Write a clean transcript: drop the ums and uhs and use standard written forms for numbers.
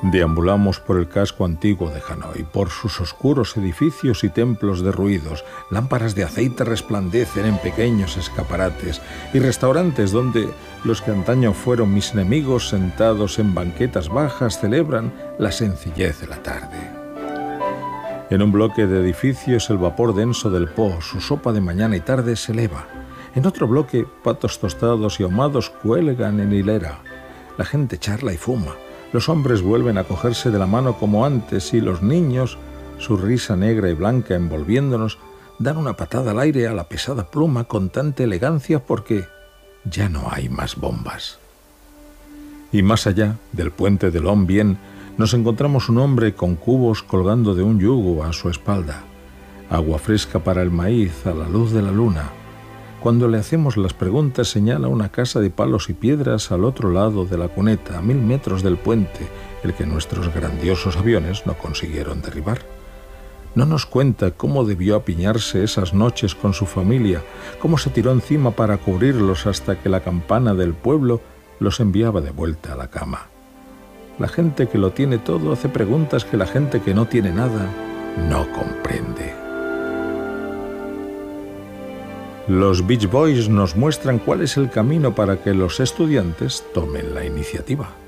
Deambulamos por el casco antiguo de Hanoi, por sus oscuros edificios y templos derruidos. Lámparas de aceite resplandecen en pequeños escaparates y restaurantes donde los que antaño fueron mis enemigos, sentados en banquetas bajas, celebran la sencillez de la tarde. En un bloque de edificios el vapor denso del Po, su sopa de mañana y tarde, se eleva. En otro bloque, patos tostados y ahumados cuelgan en hilera. La gente charla y fuma. Los hombres vuelven a cogerse de la mano como antes y los niños, su risa negra y blanca envolviéndonos, dan una patada al aire a la pesada pluma con tanta elegancia porque ya no hay más bombas. Y más allá del puente de Long Bien nos encontramos un hombre con cubos colgando de un yugo a su espalda, agua fresca para el maíz a la luz de la luna. Cuando le hacemos las preguntas señala una casa de palos y piedras al otro lado de la cuneta, a 1000 metros del puente, el que nuestros grandiosos aviones no consiguieron derribar. No nos cuenta cómo debió apiñarse esas noches con su familia, cómo se tiró encima para cubrirlos hasta que la campana del pueblo los enviaba de vuelta a la cama. La gente que lo tiene todo hace preguntas que la gente que no tiene nada no comprende. Los Beach Boys nos muestran cuál es el camino para que los estudiantes tomen la iniciativa.